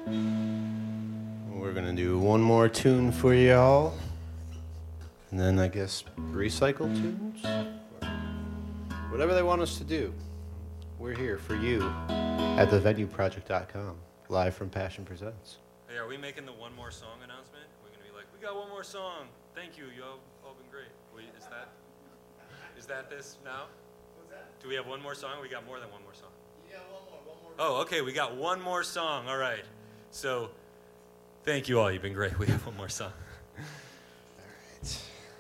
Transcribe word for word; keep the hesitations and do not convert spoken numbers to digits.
We're gonna do one more tune for y'all, and then I guess recycle tunes, whatever they want us to do. We're here for you at the venue project dot com, live from Passion Presents. Hey, are we making the one more song announcement? We're gonna be like, we got one more song. Thank you, you all, all been great. We, is that is that this now? What's that? Do we have one more song? We got more than one more song. Yeah, one more, one more. Oh, okay, we got one more song. All right. So, thank you all. You've been great. We have one more song.